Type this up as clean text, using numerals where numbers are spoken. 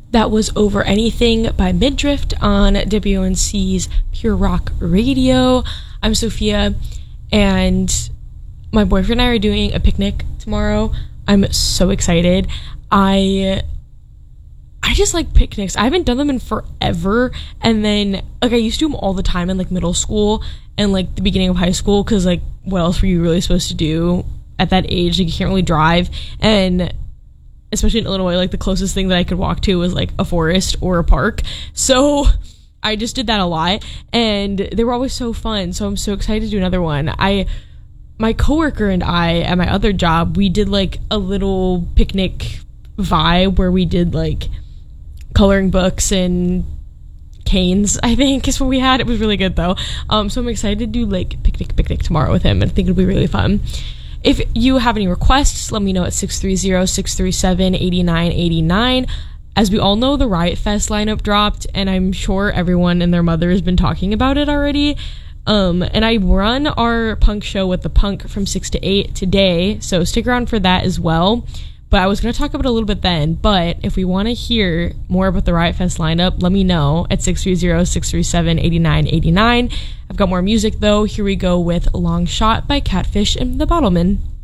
That was Over Anything by Midriff on WONC's Pure Rock Radio. I'm Sophia, and my boyfriend and I are doing a picnic tomorrow. I'm so excited. I just like picnics. I haven't done them in forever, and then like I used to do them all the time in like middle school and like the beginning of high school, because like what else were you really supposed to do at that age? Like you can't really drive, and especially in Illinois, like the closest thing that I could walk to was like a forest or a park. So I just did that a lot, and they were always so fun. So I'm so excited to do another one. My coworker and I at my other job, we did like a little picnic vibe where we did like coloring books and canes, I think is what we had. It was really good though. So I'm excited to do like picnic tomorrow with him, and I think it'll be really fun. If you have any requests, let me know at 630-637-8989. As we all know, the Riot Fest lineup dropped, and I'm sure everyone and their mother has been talking about it already. And I run our punk show with the punk from 6 to 8 today, so stick around for that as well. But I was going to talk about it a little bit then, but if we want to hear more about the Riot Fest lineup, let me know at 630-637-8989. I've got more music though. Here we go with Long Shot by Catfish and the Bottlemen.